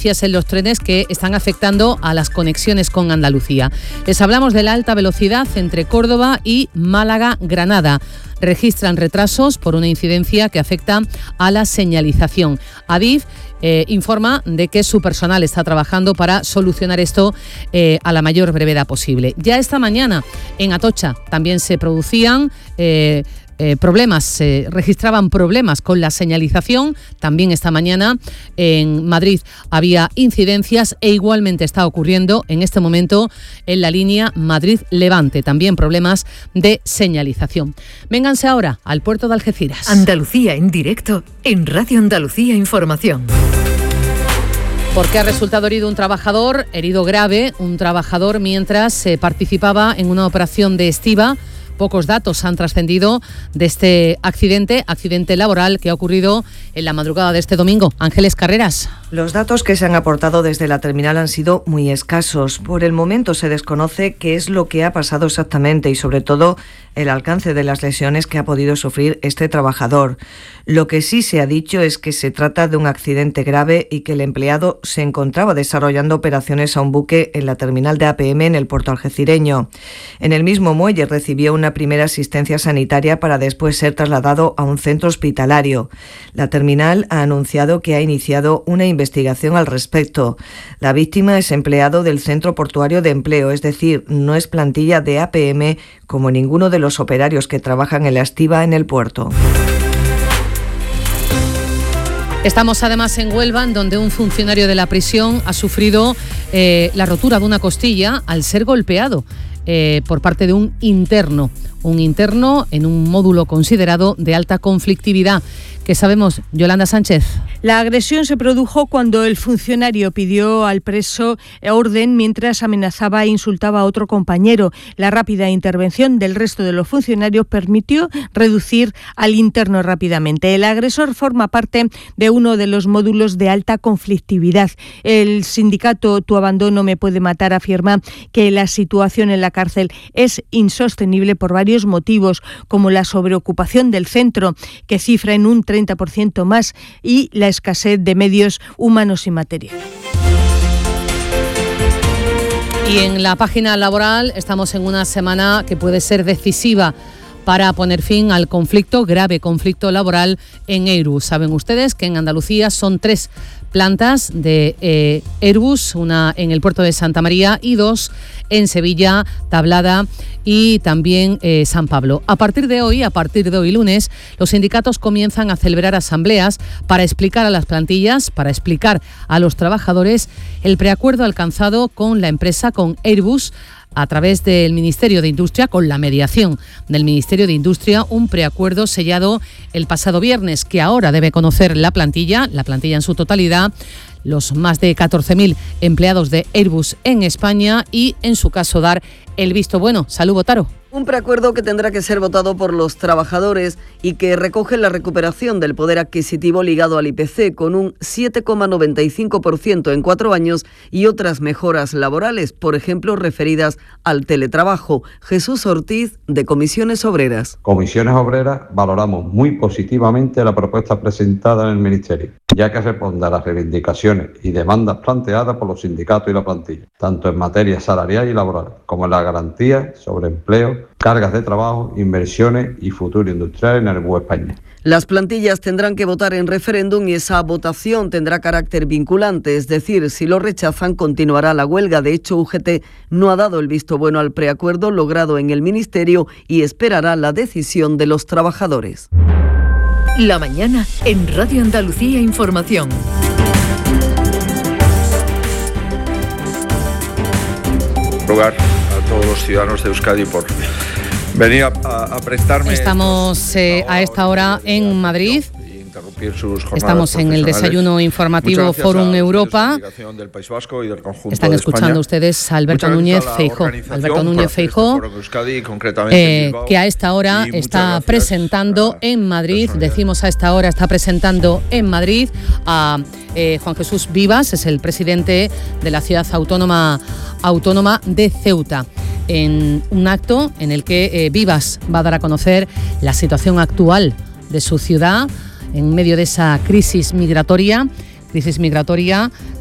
incidencias en los trenes que están afectando a las conexiones con Andalucía. Les hablamos de la alta velocidad entre Córdoba y Málaga-Granada. Registran retrasos por una incidencia que afecta a la señalización. Adif informa de que su personal está trabajando para solucionar esto a la mayor brevedad posible. Ya esta mañana en Atocha también se producían registraban problemas con la señalización. También esta mañana en Madrid había incidencias e igualmente está ocurriendo en este momento en la línea Madrid-Levante. También problemas de señalización. Vénganse ahora al puerto de Algeciras. Andalucía en directo en Radio Andalucía Información. Porque ha resultado herido un trabajador mientras participaba en una operación de estiba. Pocos datos han trascendido de este accidente laboral que ha ocurrido en la madrugada de este domingo. Ángeles Carreras. Los datos que se han aportado desde la terminal han sido muy escasos. Por el momento se desconoce qué es lo que ha pasado exactamente y sobre todo el alcance de las lesiones que ha podido sufrir este trabajador. Lo que sí se ha dicho es que se trata de un accidente grave y que el empleado se encontraba desarrollando operaciones a un buque en la terminal de APM en el puerto algecireño. En el mismo muelle recibió una primera asistencia sanitaria para después ser trasladado a un centro hospitalario. La terminal ha anunciado que ha iniciado una investigación al respecto. La víctima es empleado del Centro Portuario de Empleo, es decir, no es plantilla de APM como ninguno de los operarios que trabajan en la estiba en el puerto. Estamos además en Huelva, donde un funcionario de la prisión ha sufrido la rotura de una costilla al ser golpeado por parte de un interno en un módulo considerado de alta conflictividad. ¿Qué sabemos, Yolanda Sánchez? La agresión se produjo cuando el funcionario pidió al preso orden mientras amenazaba e insultaba a otro compañero. La rápida intervención del resto de los funcionarios permitió reducir al interno rápidamente. El agresor forma parte de uno de los módulos de alta conflictividad. El sindicato Tu Abandono Me Puede Matar afirma que la situación en la cárcel es insostenible por varios motivos, como la sobreocupación del centro, que cifra en un 30% más, y la escasez de medios humanos y materiales. Y en la página laboral estamos en una semana que puede ser decisiva para poner fin al grave conflicto laboral en Airbus. Saben ustedes que en Andalucía son 3 plantas de Airbus, una en el puerto de Santa María y 2 en Sevilla, Tablada y también San Pablo. A partir de hoy lunes, los sindicatos comienzan a celebrar asambleas para explicar a las plantillas, para explicar a los trabajadores el preacuerdo alcanzado con la empresa, con Airbus, a través del Ministerio de Industria, con la mediación del Ministerio de Industria, un preacuerdo sellado el pasado viernes, que ahora debe conocer la plantilla en su totalidad, los más de 14.000 empleados de Airbus en España y, en su caso, dar el visto bueno. Salud, Botaro. Un preacuerdo que tendrá que ser votado por los trabajadores y que recoge la recuperación del poder adquisitivo ligado al IPC con un 7,95% en 4 años y otras mejoras laborales, por ejemplo, referidas al teletrabajo. Jesús Ortiz, de Comisiones Obreras. Comisiones Obreras valoramos muy positivamente la propuesta presentada en el Ministerio, ya que responde a las reivindicaciones y demandas planteadas por los sindicatos y la plantilla, tanto en materia salarial y laboral, como en la garantía sobre empleo, cargas de trabajo, inversiones y futuro industrial en el BUE España. Las plantillas tendrán que votar en referéndum y esa votación tendrá carácter vinculante, es decir, si lo rechazan continuará la huelga. De hecho, UGT no ha dado el visto bueno al preacuerdo logrado en el Ministerio y esperará la decisión de los trabajadores. La mañana en Radio Andalucía Información. Rogar a todos los ciudadanos de Euskadi por venir a prestarme. Estamos a esta hora en Madrid. Estamos en el desayuno informativo Fórum Europa. Están escuchando ustedes a Alberto Núñez Feijóo. Alberto Núñez Feijóo, que a esta hora está presentando en Madrid, decimos a esta hora, está presentando en Madrid a Juan Jesús Vivas, es el presidente de la ciudad autónoma de Ceuta, en un acto en el que Vivas va a dar a conocer la situación actual de su ciudad en medio de esa crisis migratoria